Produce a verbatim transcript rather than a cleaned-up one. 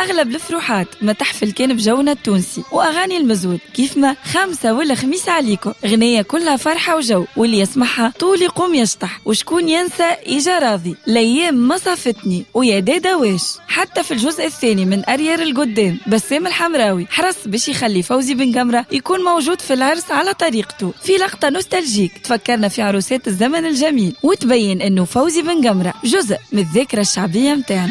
أغلب الفروحات ما تحفل كان بجونا التونسي، وأغاني المزود كيف ما خمسة ولا خميس عليكم، غنية كلها فرحة وجو، واللي يسمعها طول يقوم يشطح، وشكون ينسى إجا راضي. الأيام ما صافتني ويا دادا واش. حتى في الجزء الثاني من أريار القدام بسام الحمراوي حرص باش يخلي فوزي بن قمرة يكون موجود في العرس على طريقته، في لقطة نوستالجيك تفكرنا في عروسات الزمن الجميل، وتبين انه فوزي بن قمرة جزء من الذاكرة الشعبية متاعنا.